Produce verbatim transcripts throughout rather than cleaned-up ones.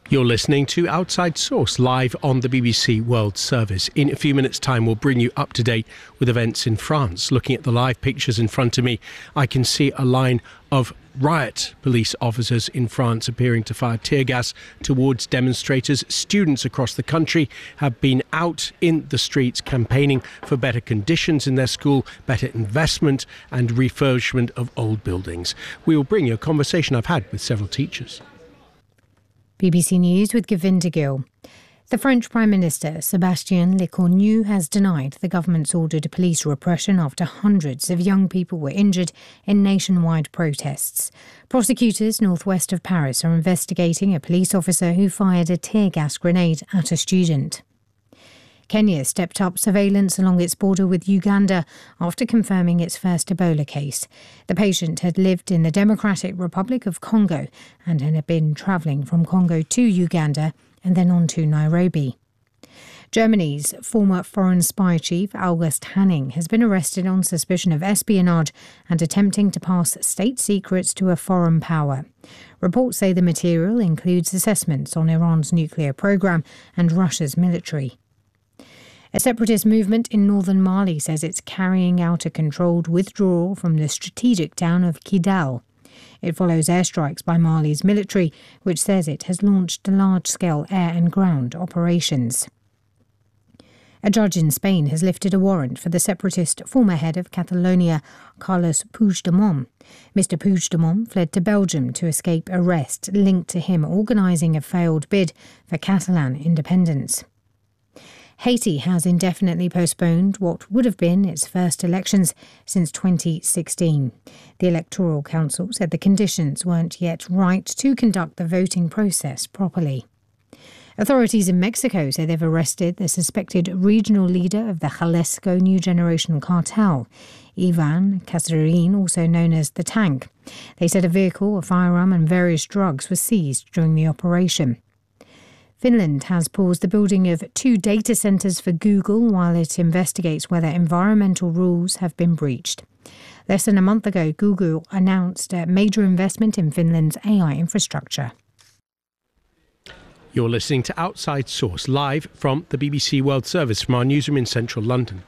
You're listening to Outside Source live on the B B C World Service. In a few minutes' time, we'll bring you up to date with events in France. Looking at the live pictures in front of me, I can see a line of riot police officers in France appearing to fire tear gas towards demonstrators. Students across the country have been out in the streets campaigning for better conditions in their school, better investment and refurbishment of old buildings. We will bring you a conversation I've had with several teachers. B B C News with Govinda Gill. The French Prime Minister, Sébastien Lecornu, has denied the government's ordered police repression after hundreds of young people were injured in nationwide protests. Prosecutors northwest of Paris are investigating a police officer who fired a tear gas grenade at a student. Kenya stepped up surveillance along its border with Uganda after confirming its first Ebola case. The patient had lived in the Democratic Republic of Congo and had been travelling from Congo to Uganda and then on to Nairobi. Germany's former foreign spy chief August Hanning has been arrested on suspicion of espionage and attempting to pass state secrets to a foreign power. Reports say the material includes assessments on Iran's nuclear program and Russia's military. A separatist movement in northern Mali says it's carrying out a controlled withdrawal from the strategic town of Kidal. It follows airstrikes by Mali's military, which says it has launched large-scale air and ground operations. A judge in Spain has lifted a warrant for the separatist former head of Catalonia, Carles Puigdemont. Mister Puigdemont fled to Belgium to escape arrest linked to him organising a failed bid for Catalan independence. Haiti has indefinitely postponed what would have been its first elections since twenty sixteen. The Electoral Council said the conditions weren't yet right to conduct the voting process properly. Authorities in Mexico say they've arrested the suspected regional leader of the Jalisco New Generation Cartel, Ivan Casarín, also known as the Tank. They said a vehicle, a firearm and various drugs were seized during the operation. Finland has paused the building of two data centres for Google while it investigates whether environmental rules have been breached. Less than a month ago, Google announced a major investment in Finland's A I infrastructure. You're listening to Outside Source live from the B B C World Service from our newsroom in central London.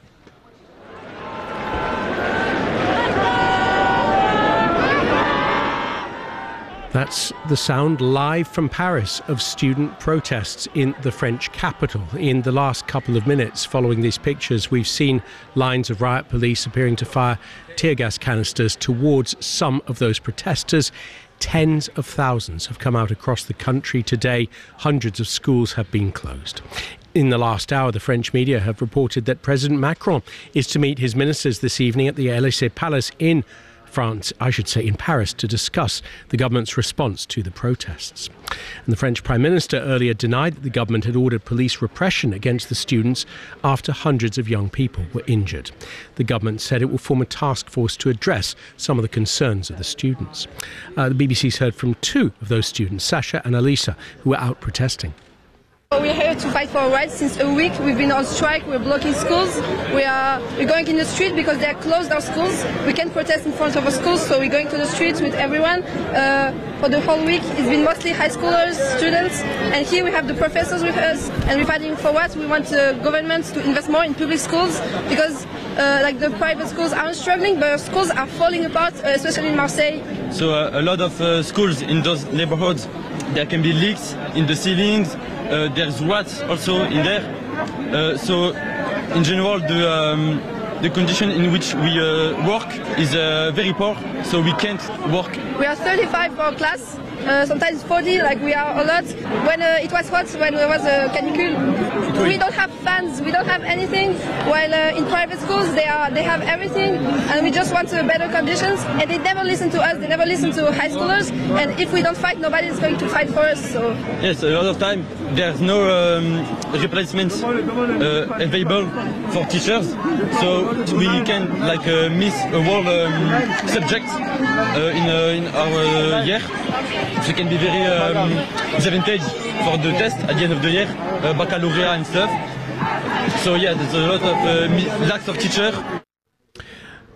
That's the sound live from Paris of student protests in the French capital. In the last couple of minutes following these pictures, we've seen lines of riot police appearing to fire tear gas canisters towards some of those protesters. Tens of thousands have come out across the country today. Hundreds of schools have been closed. In the last hour, the French media have reported that President Macron is to meet his ministers this evening at the Élysée Palace in France, I should say in Paris, to discuss the government's response to the protests. And the French Prime Minister earlier denied that the government had ordered police repression against the students after hundreds of young people were injured. The government said it will form a task force to address some of the concerns of the students. Uh, the B B C's heard from two of those students, Sasha and Elisa, who were out protesting. We're here to fight for our rights since a week. We've been on strike, we're blocking schools. We are we're going in the street because they closed our schools. We can't protest in front of our schools, so we're going to the streets with everyone. Uh, for the whole week, it's been mostly high schoolers, students, and here we have the professors with us, and we're fighting for what? We want the government to invest more in public schools because uh, like the private schools aren't struggling, but schools are falling apart, uh, especially in Marseille. So uh, a lot of uh, schools in those neighborhoods, there can be leaks in the ceilings. Uh, there's rats also in there. Uh, so, in general, the um, the condition in which we uh, work is uh, very poor. So we can't work. We are thirty-five for our class. Uh, sometimes forty, like we are a lot. When uh, it was hot, when there was a canicule, we don't have fans, we don't have anything. While uh, in private schools, they are they have everything, and we just want uh, better conditions. And they never listen to us. They never listen to high schoolers. And if we don't fight, nobody is going to fight for us. So yes, a lot of time there's no um, replacements uh, available for teachers, so we can like uh, miss a whole um, subject uh, in uh, in our uh, year. So it can be very um, disadvantage for the test at the end of the year, uh, baccalaureate and stuff. So yeah, there's a lot of uh, lacks of teachers.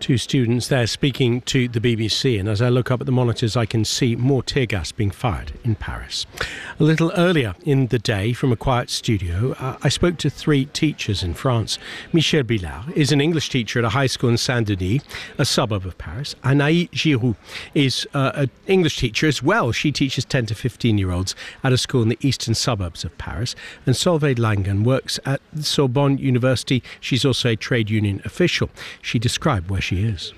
Two students there speaking to the B B C, and as I look up at the monitors I can see more tear gas being fired in Paris. A little earlier in the day, from a quiet studio, uh, I spoke to three teachers in France. Michel Billard is an English teacher at a high school in Saint-Denis, a suburb of Paris. Anaïs Giroux is uh, an English teacher as well. She teaches ten to fifteen year olds at a school in the eastern suburbs of Paris. And Solveig Langen works at the Sorbonne University. She's also a trade union official. She described where she is.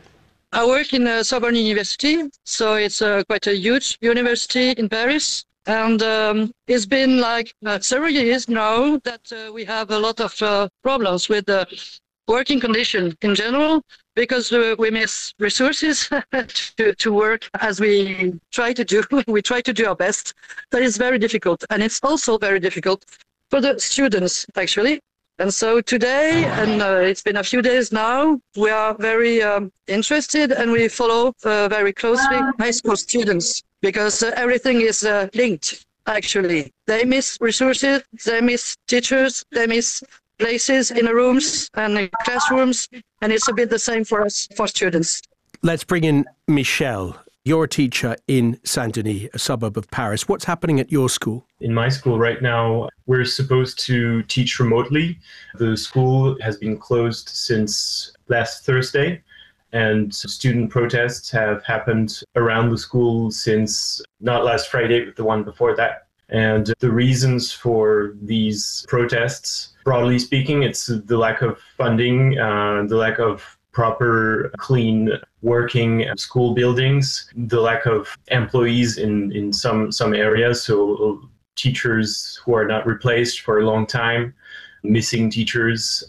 I work in uh, Sorbonne University, so it's uh, quite a huge university in Paris. And um, it's been like uh, several years now that uh, we have a lot of uh, problems with the working condition in general, because uh, we miss resources to, to work as we try to do. We try to do our best. That is very difficult. And it's also very difficult for the students, actually. And so today, and uh, it's been a few days now, we are very um, interested and we follow uh, very closely high school students, because uh, everything is uh, linked, actually. They miss resources, they miss teachers, they miss places in the rooms and in classrooms, and it's a bit the same for us, for students. Let's bring in Michel. You're a teacher in Saint-Denis, a suburb of Paris. What's happening at your school? In my school right now, we're supposed to teach remotely. The school has been closed since last Thursday, and student protests have happened around the school since not last Friday, but the one before that. And the reasons for these protests, broadly speaking, it's the lack of funding, uh, the lack of proper, clean, working school buildings, the lack of employees in, in some, some areas, so teachers who are not replaced for a long time, missing teachers,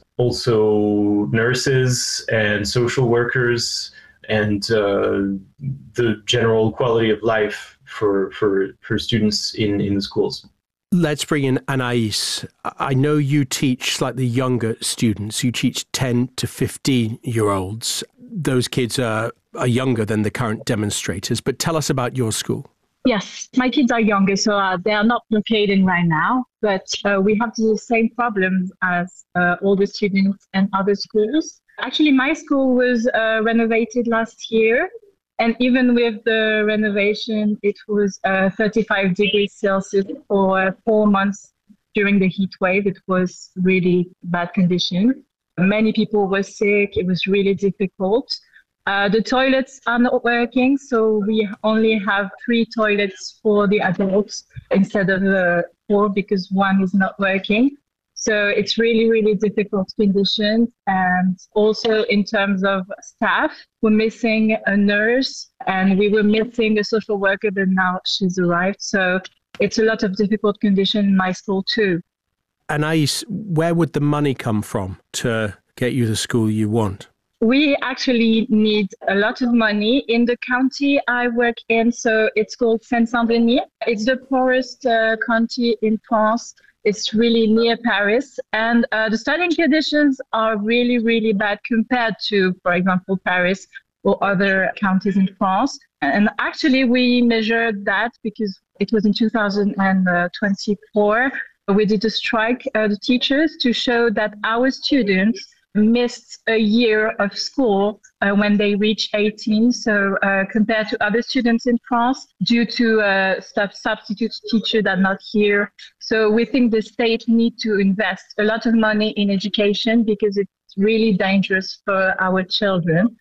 also nurses and social workers, and uh, the general quality of life for, for, for students in, in the schools. Let's bring in Anaïs. I know you teach slightly younger students. You teach ten to fifteen year olds. Those kids are, are younger than the current demonstrators, but tell us about your school. Yes, my kids are younger, so uh, they are not blockading right now, but uh, we have the same problems as uh, all the students and other schools. Actually, my school was uh, renovated last year. And even with the renovation, it was uh, thirty-five degrees Celsius for four months during the heat wave. It was really bad condition. Many people were sick. It was really difficult. Uh, the toilets are not working, so we only have three toilets for the adults instead of uh, four, because one is not working. So it's really, really difficult conditions. And also in terms of staff, we're missing a nurse and we were missing a social worker, but now she's arrived. So it's a lot of difficult conditions in my school too. Anaïs, where would the money come from to get you the school you want? We actually need a lot of money in the county I work in. So it's called Seine-Saint-Denis. It's the poorest uh, county in France. It's really near Paris, and uh, the studying conditions are really, really bad compared to, for example, Paris or other counties in France. And actually, we measured that because it was in two thousand twenty-four. We did a strike, uh, the teachers, to show that our students missed a year of school uh, when they reach eighteen. So uh, compared to other students in France, due to uh, sub- substitute teachers that are not here. So we think the state needs to invest a lot of money in education because it's really dangerous for our children.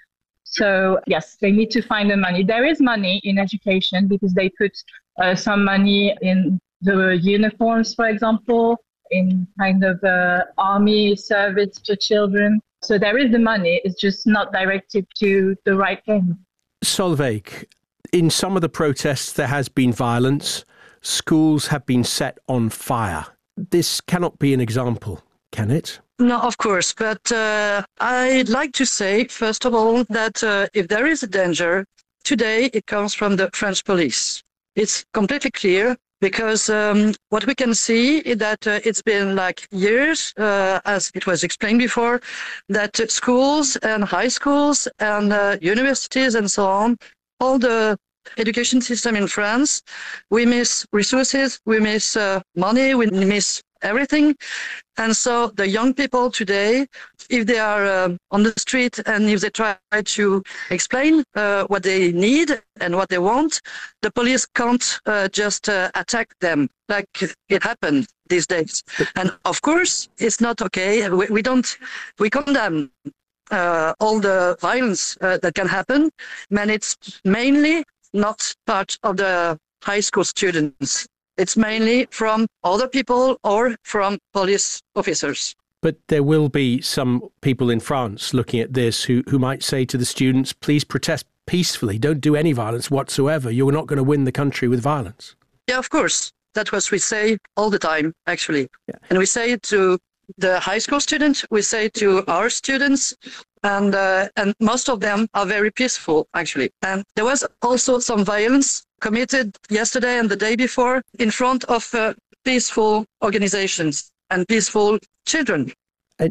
So yes, they need to find the money. There is money in education because they put uh, some money in the uniforms, for example, in kind of uh, army service for children. So there is the money, it's just not directed to the right thing. Solveig, in some of the protests there has been violence. Schools have been set on fire. This cannot be an example, can it? No, of course. But uh, I'd like to say, first of all, that uh, if there is a danger, today it comes from the French police. It's completely clear. Because um, what we can see is that uh, it's been like years, uh, as it was explained before, that uh, schools and high schools and uh, universities and so on, all the education system in France, we miss resources, we miss uh, money, we miss everything. And so the young people today, if they are uh, on the street and if they try to explain uh, what they need and what they want, the police can't uh, just uh, attack them like it happened these days. And of course, it's not okay. We, we don't, we condemn uh, all the violence uh, that can happen, and it's mainly not part of the high school students. It's mainly from other people or from police officers. But there will be some people in France looking at this who, who might say to the students, please protest peacefully. Don't do any violence whatsoever. You're not going to win the country with violence. Yeah, of course. That's what we say all the time, actually. Yeah. And we say it to the high school students, we say it to our students, and uh, and most of them are very peaceful, actually. And there was also some violence committed yesterday and the day before in front of uh, peaceful organizations and peaceful children. Uh,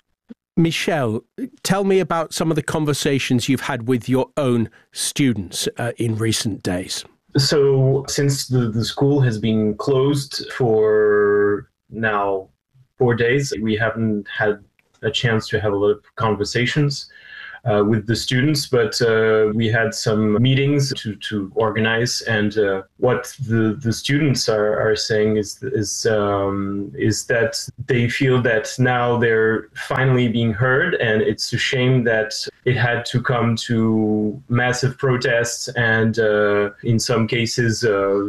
Michelle, tell me about some of the conversations you've had with your own students uh, in recent days. So since the, the school has been closed for now four days, we haven't had a chance to have a lot of conversations Uh, with the students, but uh, we had some meetings to, to organize, and uh, what the, the students are, are saying is is um, is that they feel that now they're finally being heard, and it's a shame that it had to come to massive protests and uh, in some cases uh,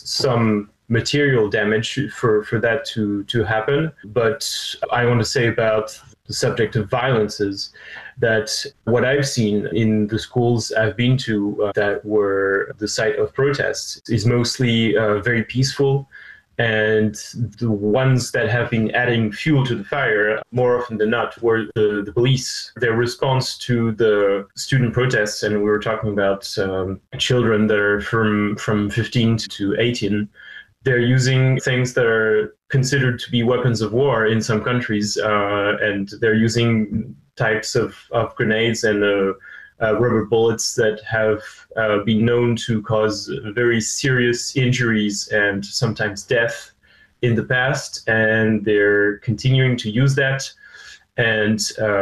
some material damage for, for that to, to happen. But I want to say about the subject of violence is that what I've seen in the schools I've been to uh, that were the site of protests is mostly uh, very peaceful. And the ones that have been adding fuel to the fire, more often than not, were the, the police. Their response to the student protests, and we were talking about um, children that are from, from fifteen to eighteen, they're using things that are considered to be weapons of war in some countries, uh, and they're using types of, of grenades and uh, uh, rubber bullets that have uh, been known to cause very serious injuries and sometimes death in the past, and they're continuing to use that. And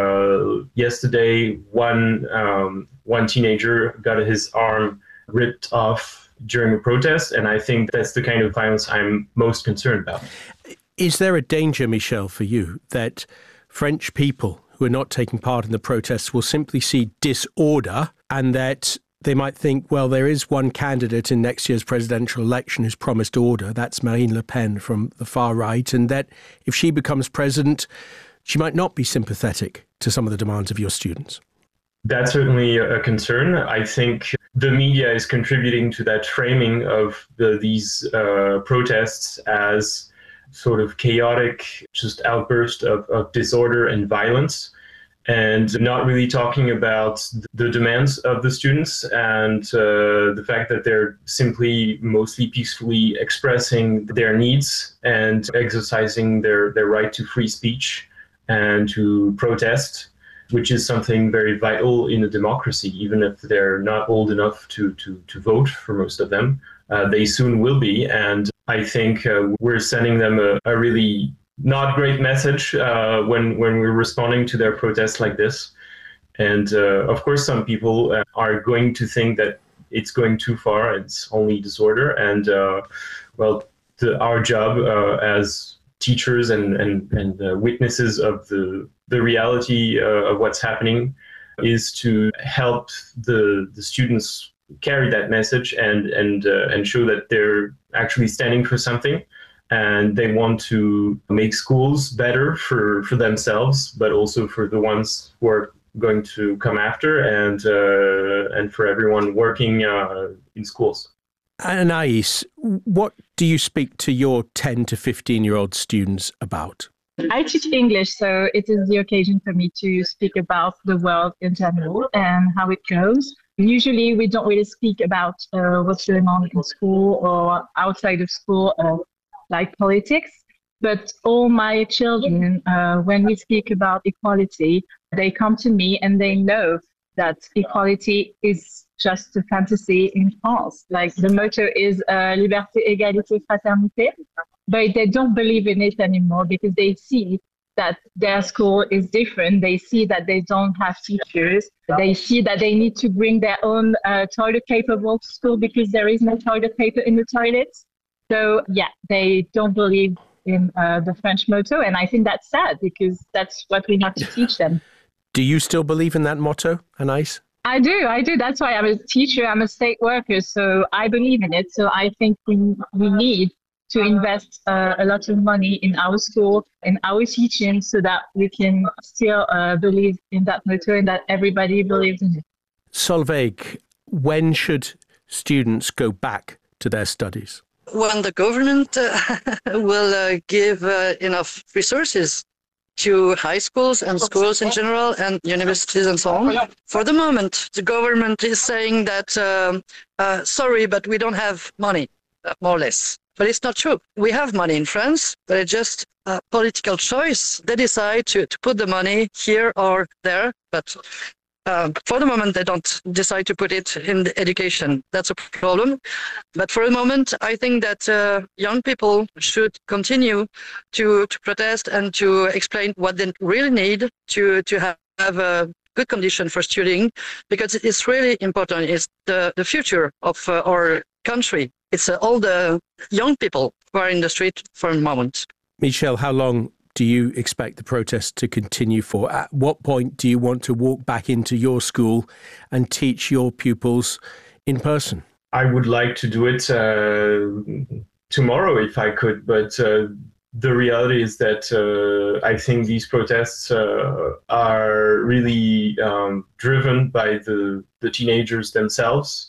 uh, yesterday, one um, one teenager got his arm ripped off during a protest, and I think that's the kind of violence I'm most concerned about. Is there a danger, Michelle, for you that French people who are not taking part in the protests will simply see disorder, and that they might think, well, there is one candidate in next year's presidential election who's promised order, that's Marine Le Pen from the far right, and that if she becomes president, she might not be sympathetic to some of the demands of your students? That's certainly a concern. I think the media is contributing to that framing of the, these uh, protests as sort of chaotic, just outburst of, of disorder and violence, and not really talking about the demands of the students and uh, the fact that they're simply mostly peacefully expressing their needs and exercising their, their right to free speech and to protest, which is something very vital in a democracy. Even if they're not old enough to, to, to vote, for most of them, uh, they soon will be. And I think uh, we're sending them a, a really not great message uh, when, when we're responding to their protests like this. And uh, of course, some people uh, are going to think that it's going too far, it's only disorder. And uh, well, the, our job uh, as teachers and, and, and uh, witnesses of the the reality uh, of what's happening is to help the the students carry that message and and uh, and show that they're actually standing for something, and they want to make schools better for, for themselves, but also for the ones who are going to come after, and uh, and for everyone working uh, in schools. Anaïs, what do you speak to your ten to fifteen-year-old students about? I teach English, so it is the occasion for me to speak about the world in general and how it goes. Usually, we don't really speak about uh, what's going on in school or outside of school, uh, like politics. But all my children, uh, when we speak about equality, they come to me and they know that equality is just a fantasy in France. Like the motto is uh, liberté, égalité, fraternité. but they don't believe in it anymore because they see that their school is different. They see that they don't have teachers. They see that they need to bring their own uh, toilet paper bowl to school because there is no toilet paper in the toilets. So yeah, they don't believe in uh, the French motto. And I think that's sad because that's what we have to teach them. Do you still believe in that motto, Anaïs? I do, I do. That's why I'm a teacher, I'm a state worker, so I believe in it. So I think we, we need to invest uh, a lot of money in our school, in our teaching, so that we can still uh, believe in that motto and that everybody believes in it. Solveig, when should students go back to their studies? When the government uh, will uh, give uh, enough resources to high schools and schools in general and universities and so on. For the moment, the government is saying that, um, uh, sorry, but we don't have money, uh, more or less. But it's not true. We have money in France, but it's just a political choice. They decide to, to put the money here or there, but uh, for the moment, they don't decide to put it in the education. That's a problem. But for the moment, I think that uh, young people should continue to, to protest and to explain what they really need to, to have, have a good condition for studying, because it's really important. It's the, the future of uh, our country. It's uh, all the young people who are in the street for a moment. Michel, how long do you expect the protest to continue for? At what point do you want to walk back into your school and teach your pupils in person? I would like to do it uh, tomorrow if I could, but uh, the reality is that uh, I think these protests uh, are really um, driven by the, the teenagers themselves.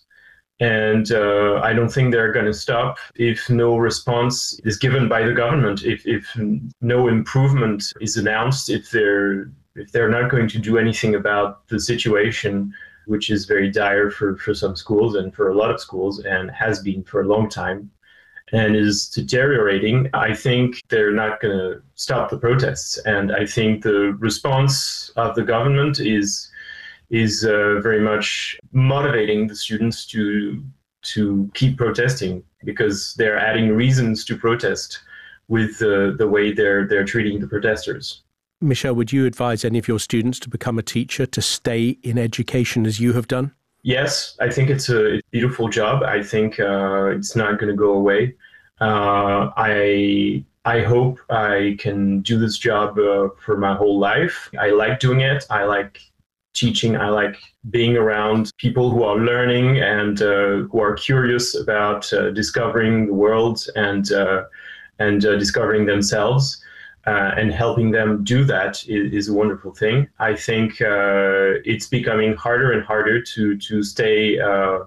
And uh, I don't think they're going to stop if no response is given by the government, if, if no improvement is announced, if they're, if they're not going to do anything about the situation, which is very dire for, for some schools and for a lot of schools and has been for a long time and is deteriorating. I think they're not going to stop the protests. And I think the response of the government is is uh, very much motivating the students to to keep protesting, because they're adding reasons to protest with uh, the way they're they're treating the protesters. Michel, would you advise any of your students to become a teacher, to stay in education as you have done? Yes, I think it's a beautiful job. I think uh, it's not going to go away. Uh, I I hope I can do this job uh, for my whole life. I like doing it. I like teaching. I like being around people who are learning and uh, who are curious about uh, discovering the world and uh, and uh, discovering themselves, uh, and helping them do that is, is a wonderful thing. I think uh, it's becoming harder and harder to to stay uh,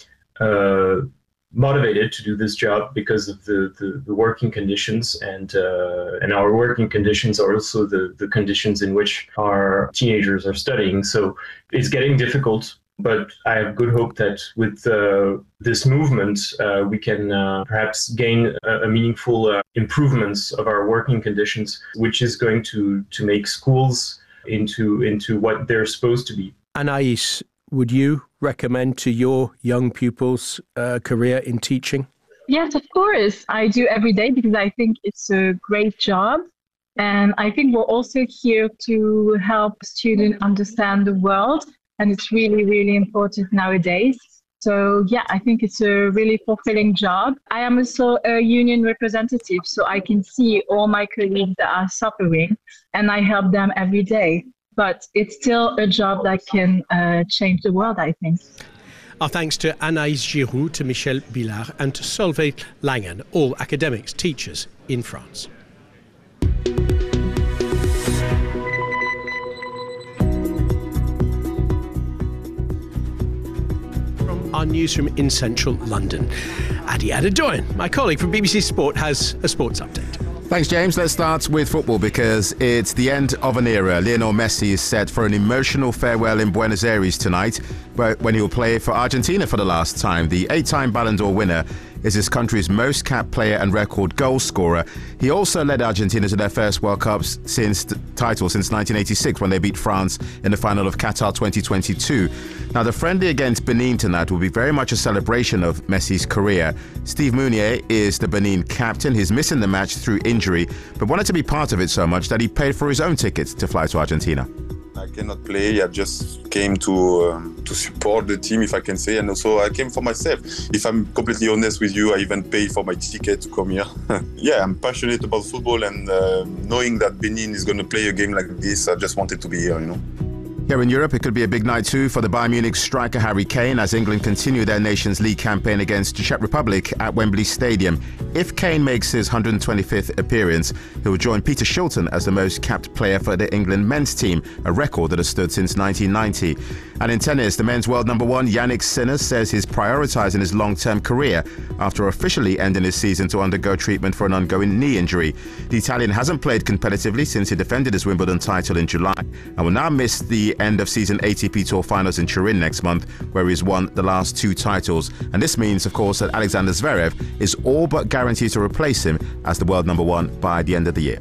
uh, motivated to do this job because of the, the, the working conditions, and uh, and our working conditions are also the, the conditions in which our teenagers are studying. So it's getting difficult, but I have good hope that with uh, this movement, uh, we can uh, perhaps gain a, a meaningful uh, improvements of our working conditions, which is going to, to make schools into, into what they're supposed to be. Anaïs, would you recommend to your young pupils a career in teaching? Yes, of course. I do every day because I think it's a great job. And I think we're also here to help students understand the world. And it's really, really important nowadays. So yeah, I think it's a really fulfilling job. I am also a union representative, so I can see all my colleagues that are suffering and I help them every day. But it's still a job that can uh, change the world, I think. Our thanks to Anaïs Giroux, to Michel Billard and to Solveig Langen, all academics, teachers in France. From our newsroom in central London, Adi Adedoyan, my colleague from B B C Sport, has a sports update. Thanks, James. Let's start with football because it's the end of an era. Lionel Messi is set for an emotional farewell in Buenos Aires tonight, when he will play for Argentina for the last time. The eight-time Ballon d'Or winner is his country's most capped player and record goal scorer. He also led Argentina to their first World Cup since title since nineteen eighty-six, when they beat France in the final of Qatar twenty twenty-two. Now, the friendly against Benin tonight will be very much a celebration of Messi's career. Steve Mounier is the Benin captain. He's missing the match through injury, but wanted to be part of it so much that he paid for his own tickets to fly to Argentina. I cannot play. I just came to um, to support the team, if I can say, and also I came for myself. If I'm completely honest with you, I even paid for my ticket to come here. Yeah, I'm passionate about football, and uh, knowing that Benin is going to play a game like this, I just wanted to be here, you know. Here in Europe, it could be a big night too for the Bayern Munich striker Harry Kane as England continue their Nations League campaign against the Czech Republic at Wembley Stadium. If Kane makes his one hundred twenty-fifth appearance, he will join Peter Shilton as the most capped player for the England men's team, a record that has stood since nineteen ninety. And in tennis, the men's world number one Yannick Sinner says he's prioritising his long-term career after officially ending his season to undergo treatment for an ongoing knee injury. The Italian hasn't played competitively since he defended his Wimbledon title in July and will now miss the end of season A T P Tour finals in Turin next month, where he's won the last two titles. And this means, of course, that Alexander Zverev is all but guaranteed to replace him as the world number one by the end of the year.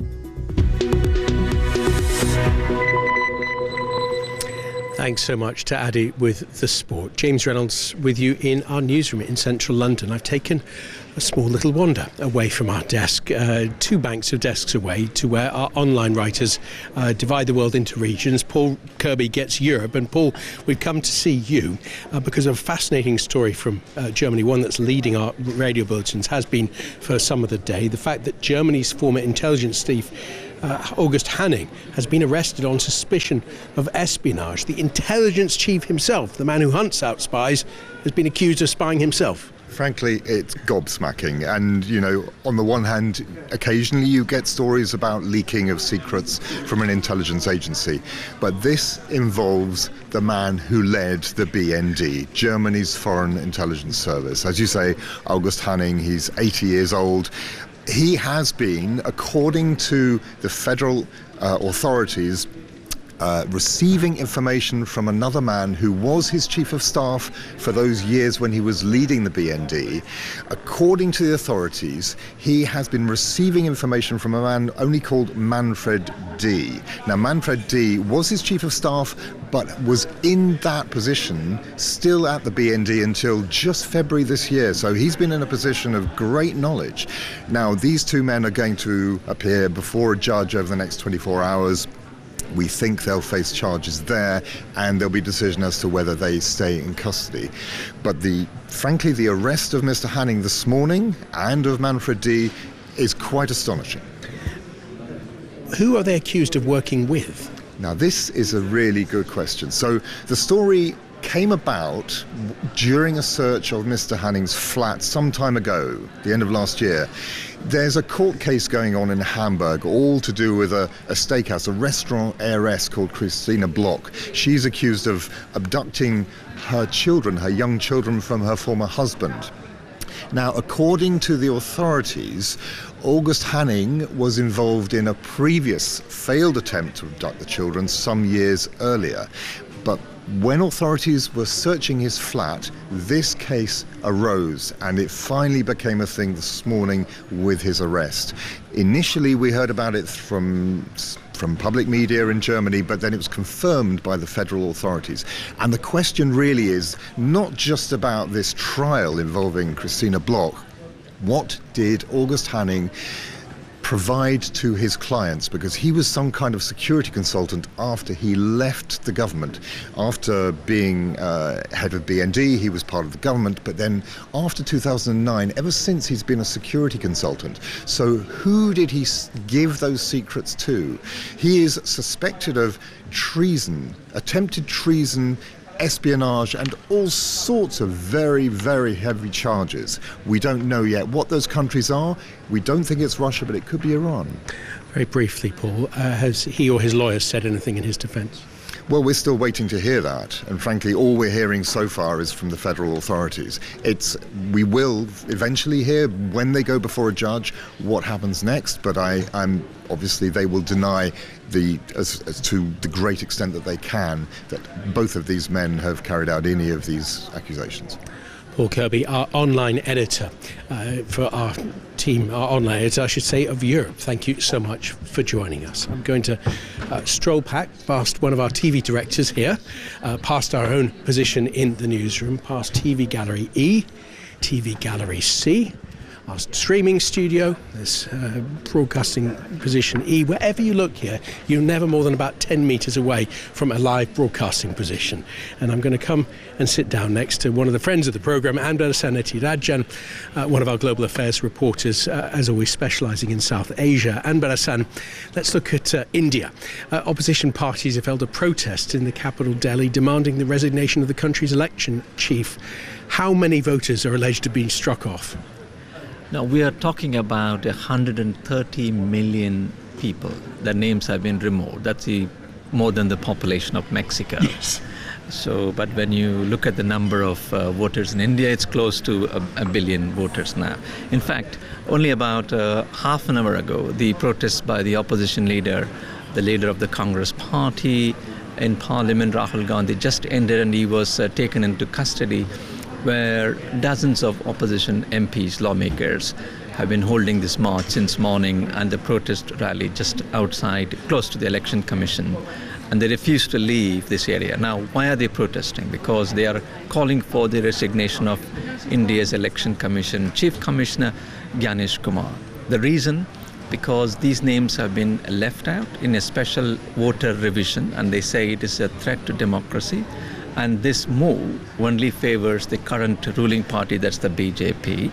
Thanks so much to Addy with the sport. James Reynolds with you in our newsroom in central London. I've taken a small little wander away from our desk, uh, two banks of desks away, to where our online writers uh, divide the world into regions. Paul Kirby gets Europe, and Paul, we've come to see you uh, because of a fascinating story from uh, Germany, one that's leading our radio bulletins, has been for some of the day. The fact that Germany's former intelligence chief, Uh, August Hanning, has been arrested on suspicion of espionage. The intelligence chief himself, the man who hunts out spies, has been accused of spying himself. Frankly, it's gobsmacking. And, you know, on the one hand, occasionally you get stories about leaking of secrets from an intelligence agency. But this involves the man who led the B N D, Germany's Foreign Intelligence Service. As you say, August Hanning, he's eighty years old. He has been, according to the federal uh, authorities, uh, receiving information from another man who was his chief of staff for those years when he was leading the B N D. According to the authorities, he has been receiving information from a man only called Manfred D. Now, Manfred D was his chief of staff, but was in that position still at the B N D until just February this year. So he's been in a position of great knowledge. Now, these two men are going to appear before a judge over the next twenty-four hours. We think they'll face charges there, and there'll be a decision as to whether they stay in custody. But the, frankly, the arrest of Mister Hanning this morning and of Manfred D is quite astonishing. Who are they accused of working with? Now, this is a really good question. So the story came about during a search of Mister Hanning's flat some time ago, the end of last year. There's a court case going on in Hamburg, all to do with a, a steakhouse, a restaurant heiress called Christina Bloch. She's accused of abducting her children, her young children, from her former husband. Now, according to the authorities, August Hanning was involved in a previous failed attempt to abduct the children some years earlier. But when authorities were searching his flat, this case arose, and it finally became a thing this morning with his arrest. Initially, we heard about it from from public media in Germany, but then it was confirmed by the federal authorities. And the question really is not just about this trial involving Christina Bloch. What did August Hanning provide to his clients, because he was some kind of security consultant after he left the government. After being uh, head of B N D, he was part of the government, but then after two thousand nine, ever since, he's been a security consultant. So who did he give those secrets to? He is suspected of treason, attempted treason, espionage, and all sorts of very, very heavy charges. We don't know yet what those countries are. We don't think it's Russia, but it could be Iran. Very briefly, Paul, uh, has he or his lawyers said anything in his defence? Well, we're still waiting to hear that, and frankly, all we're hearing so far is from the federal authorities. It's we will eventually hear, when they go before a judge, what happens next, but I, I'm obviously they will deny the as, as to the great extent that they can that both of these men have carried out any of these accusations. Paul Kirby, our online editor uh, for our team, our online editor, I should say, of Europe. Thank you so much for joining us. I'm going to uh, stroll back past one of our T V directors here, uh, past our own position in the newsroom, past T V Gallery E, T V Gallery C, our streaming studio, this uh, broadcasting position E. Wherever you look here, you're never more than about ten metres away from a live broadcasting position. And I'm going to come and sit down next to one of the friends of the programme, Anbarasan Ethirajan, uh, one of our global affairs reporters, uh, as always specialising in South Asia. Anbarasan, let's look at uh, India. Uh, opposition parties have held a protest in the capital, Delhi, demanding the resignation of the country's election chief. How many voters are alleged to be struck off? Now, we are talking about one hundred thirty million people. Their names have been removed. That's the, more than the population of Mexico. Yes. So, but when you look at the number of uh, voters in India, it's close to a, a billion voters now. In fact, only about uh, half an hour ago, the protests by the opposition leader, the leader of the Congress party in Parliament, Rahul Gandhi, just ended, and he was uh, taken into custody, where dozens of opposition M Ps, lawmakers, have been holding this march since morning, and the protest rally just outside, close to the Election Commission. And they refuse to leave this area. Now, why are they protesting? Because they are calling for the resignation of India's Election Commission Chief Commissioner Gyanesh Kumar. The reason? Because these names have been left out in a special voter revision, and they say it is a threat to democracy. And this move only favors the current ruling party, that's the B J P,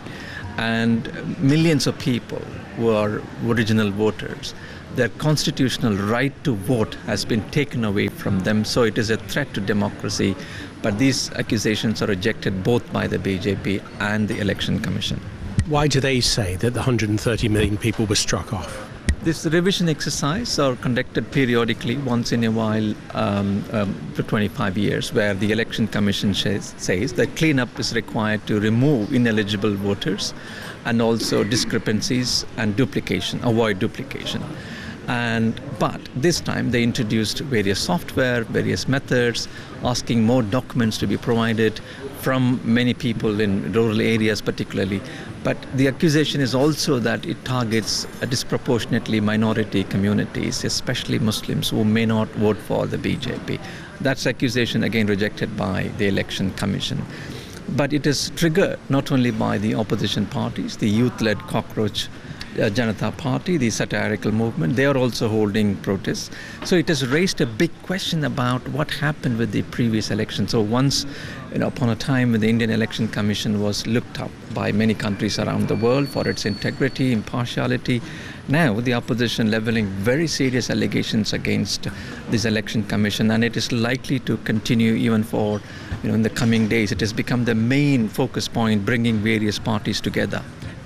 and millions of people who are original voters. Their constitutional right to vote has been taken away from them, so it is a threat to democracy. But these accusations are rejected both by the B J P and the Election Commission. Why do they say that the one hundred thirty million people were struck off? This revision exercise are conducted periodically, once in a while, um, um, for twenty-five years, where the Election Commission says, says that cleanup is required to remove ineligible voters and also discrepancies and duplication, avoid duplication. And but this time they introduced various software, various methods, asking more documents to be provided from many people in rural areas particularly. But the accusation is also that it targets disproportionately minority communities, especially Muslims who may not vote for the B J P. That's accusation again rejected by the Election Commission. But it is triggered not only by the opposition parties, the youth-led Cockroach Uh, Janata Party, the satirical movement, they are also holding protests. So it has raised a big question about what happened with the previous election. So once, you know, upon a time when the Indian Election Commission was looked up by many countries around the world for its integrity, impartiality, now the opposition leveling very serious allegations against this Election Commission, and it is likely to continue even for, you know, in the coming days. It has become the main focus point, bringing various parties together.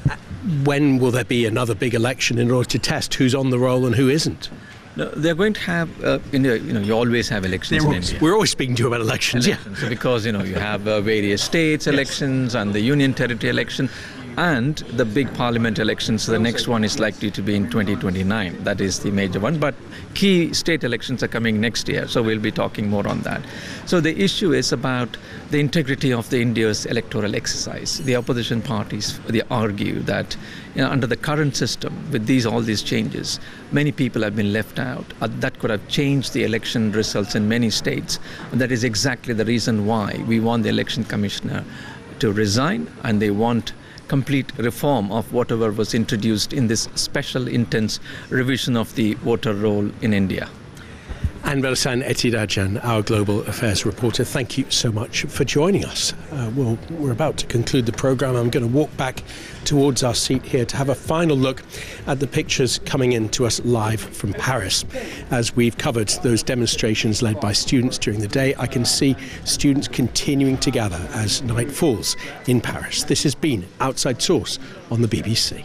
When will there be another big election in order to test who's on the roll and who isn't? No, they're going to have, uh, you know, you know, you always have elections in always, India. We're always speaking to you about elections, elections. yeah. So because, you know, you have uh, various states elections, yes, and the union territory election, and the big parliament elections. So the next one is likely to be in twenty twenty-nine. That is the major one. But key state elections are coming next year, so we'll be talking more on that. So the issue is about the integrity of the India's electoral exercise. The opposition parties, they argue that, you know, under the current system, with these all these changes, many people have been left out. Uh, that could have changed the election results in many states. And that is exactly the reason why we want the election commissioner to resign, and they want complete reform of whatever was introduced in this special intense revision of the voter roll in India. Anbarasan Ethirajan, our global affairs reporter, thank you so much for joining us. Uh, well, we're about to conclude the programme. I'm going to walk back towards our seat here to have a final look at the pictures coming in to us live from Paris. As we've covered those demonstrations led by students during the day, I can see students continuing to gather as night falls in Paris. This has been Outside Source on the B B C.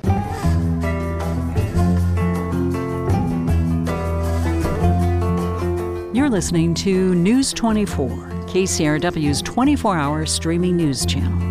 You're listening to News twenty-four, K C R W's twenty-four hour streaming news channel.